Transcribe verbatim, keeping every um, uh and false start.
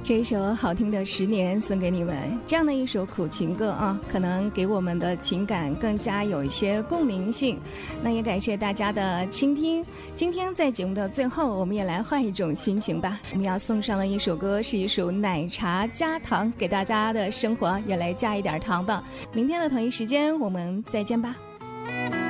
这一首好听的《十年》送给你们，这样的一首苦情歌啊，可能给我们的情感更加有一些共鸣性。那也感谢大家的倾听。今天在节目的最后，我们也来换一种心情吧。我们要送上的一首歌是一首奶茶加糖，给大家的生活也来加一点糖吧。明天的同一时间，我们再见吧。